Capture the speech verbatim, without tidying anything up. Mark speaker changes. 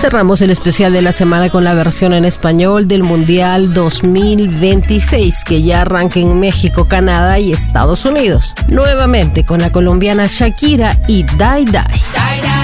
Speaker 1: Cerramos el especial de la semana con la versión en español del Mundial dos mil veintiséis, que ya arranca en México, Canadá y Estados Unidos. Nuevamente con la colombiana Shakira y Die Die. Die, die.